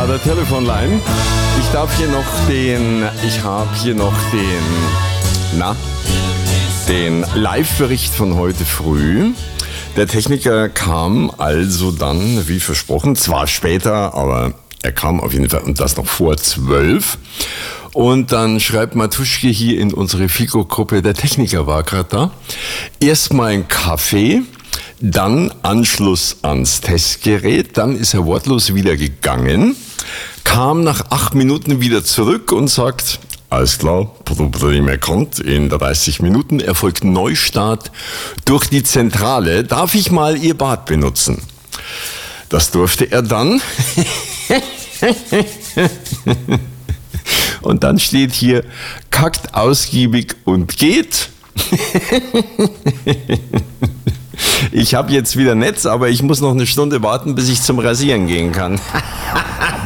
der Telefonline. Ich habe hier noch den Live-Bericht von heute früh. Der Techniker kam also dann, wie versprochen, zwar später, aber er kam auf jeden Fall und das noch vor 12. Und dann schreibt Matuschke hier in unsere FICO-Gruppe, der Techniker war gerade da. Erstmal ein Kaffee, dann Anschluss ans Testgerät, dann ist er wortlos wieder gegangen, kam nach 8 Minuten wieder zurück und sagt, alles klar, Problem erkannt, in 30 Minuten erfolgt Neustart durch die Zentrale. Darf ich mal Ihr Bad benutzen? Das durfte er dann. Und dann steht hier, kackt ausgiebig und geht. Ich habe jetzt wieder Netz, aber ich muss noch eine Stunde warten, bis ich zum Rasieren gehen kann.